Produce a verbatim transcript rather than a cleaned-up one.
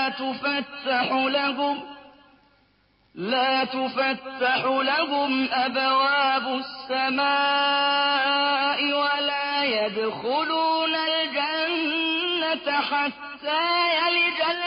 لا تفتح لهم لا تفتح لهم أبواب السماء ولا يدخلون الجنة حتى يلج